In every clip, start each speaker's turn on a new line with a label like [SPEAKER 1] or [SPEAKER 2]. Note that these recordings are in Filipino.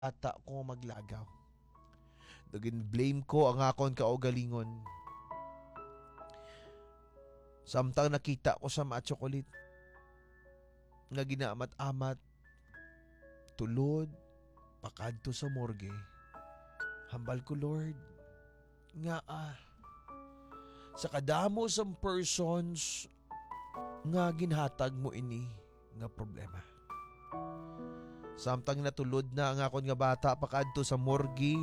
[SPEAKER 1] ata ko maglagaw. Dagin blame ko ang akon kaugalingon. Samtang nakita ko sa mga chocolate nga ginaamat-amat tulod pakadto sa morgue. Hambal ko, Lord, nga sa kadamo sang persons nga ginhatag mo ini nga problema. Samtang natulod na ang akon nga bata pakadto sa morgue,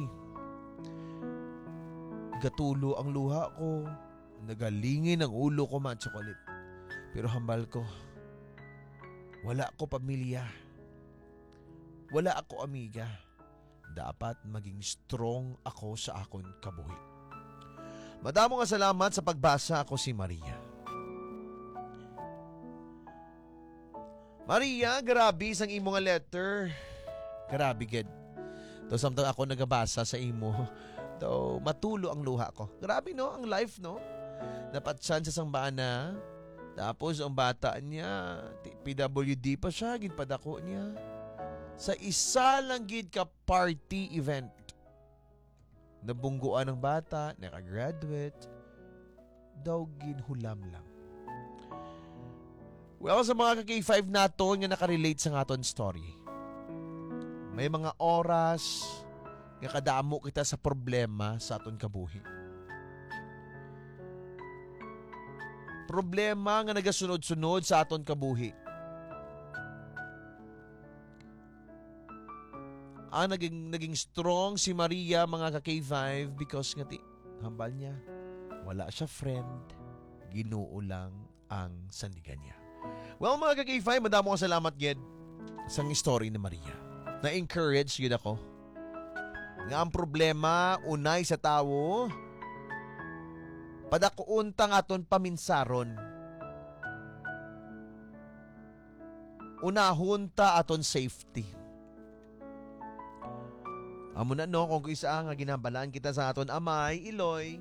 [SPEAKER 1] gatulo ang luha ko, nagalingin ang ulo ko mga chocolate. Pero hambal ko, wala ko pamilya, wala ako amiga. Dapat maging strong ako sa akon kabuhi. Madamo nga salamat sa pagbasa ako si Maria. Maria, grabe sang imo nga letter. Grabe gid. To samtang ako nagabasa sa imo, to matulo ang luha ko. Grabe no, ang life no. Napatsan sa sangbana. Tapos ang bata niya, PWD pa siya, ginpadako niya. Sa isa lang gid ka party event. Nabungguan ng bata, nakagraduate, daw ginhulam lang. Well, sa mga ka-K5 nato nga nakarelate sa aton story, may mga oras nga kadamo kita sa problema sa aton kabuhi. Problema nga nagasunod-sunod sa aton kabuhi. Naging strong si Maria mga ka-K5 because nga hambal niya. Wala siya friend, Ginoo lang ang sandigan niya. Well mga ka-K5, madamo ka salamat gid sa story ni Maria. Na-encourage yun ako. Nga ang problema, unay sa tao, padakuuntang aton paminsaron. Unahunta aton safety. Amo na no, kung isa nga ginabalaan kita sa aton amay, Iloy,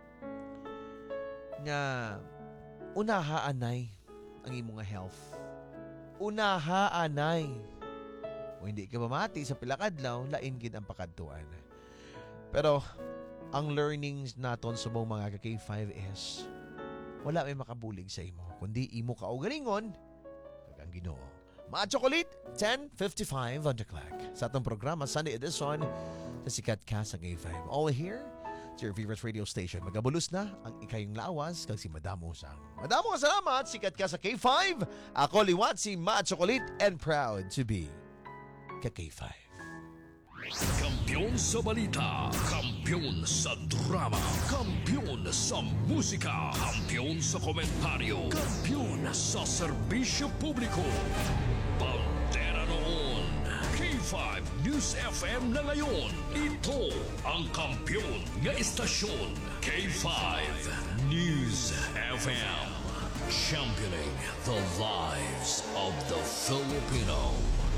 [SPEAKER 1] nga unaha anay ang imong health. Unaha anay. O hindi ka mamati sa pilakadlaw, lain gid ang pakadtuan. Pero ang learnings naton sa mga ka-K5 is wala may makabulig sa imo, kundi imo kaugalingon kag ang Ginoo. Mga chocolate, 10:55 on the clock. Sa atong programa, Sunday edition, sa Sikat Ka sa K5. All here, to your favorite radio station. Magabulos na ang ikayong lawas kag si Madamo Sang. Madamo ka salamat, Sikat Ka sa K5. Ako liwat si Ma Chocolate and proud to be ka-K5.
[SPEAKER 2] Kampiyon sa balita, kampiyon sa drama, kampiyon sa musika, kampiyon sa komentaryo, kampiyon sa serbisyo publiko. Pantera noon, K5 News FM na ngayon. Ito ang kampiyon nga istasyon, K5 News FM. Championing the lives of the Filipino.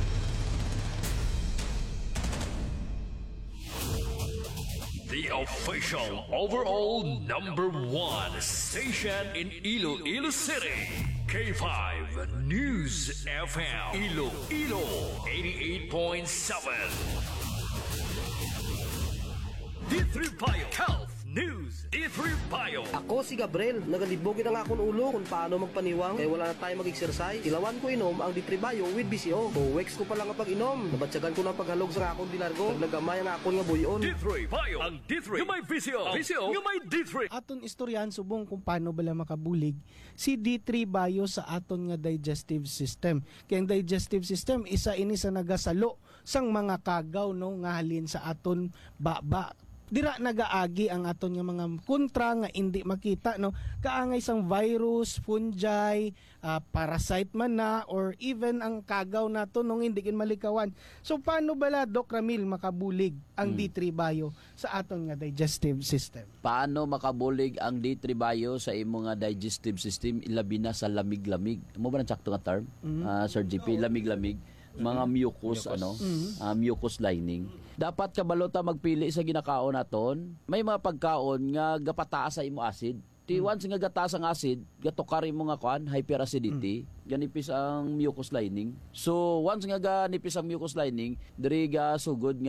[SPEAKER 2] The official overall #1 station in Iloilo City. K5 News FM. Iloilo 88.7. D3 Bio Health News. D3 Bio.
[SPEAKER 3] Ako si Gabriel, nagalibogin ang akong ulo kung paano magpaniwang kaya wala na tayo mag-exercise. Ilawan ko inom ang D3 Bio with BCO. Weeks ko pa lang kapag inom. Nabatsagan ko ng paghalog sa akong dilargo. Naglagamay ang akong nga buyon.
[SPEAKER 2] D3 Bio. Ang D3 yung may BCO. BCO yung may D3.
[SPEAKER 4] Aton istoryan subong kung paano bala makabulig si D3 Bio sa aton nga digestive system. Kaya ang digestive system isa ini sa nagasalo sang mga kagaw no nga halin sa aton baba. Dira nagaagi ang aton nga mga kontra nga hindi makita no, kaangay sang virus, fungi, parasite man na or even ang kagaw nato nung hindi kin malikawan. So paano bala Doc Ramil makabulig ang D3 Bio sa aton nga digestive system?
[SPEAKER 5] Paano makabulig ang D3 Bio sa imo nga digestive system ilabi na sa lamig-lamig? Mo ba nang sakto nga term? Sir GP, lamig-lamig. Mga mucus. Mucus lining. Dapat kabalota magpili sa ginakaon naton. May mga pagkaon nga gapataas sa imo acid. Once nga gataas ang acid, gatukari mo nga kuan hyperacidity, ganipis ang mucus lining. So once nga ganipis ang mucus lining, diri ga sugod nga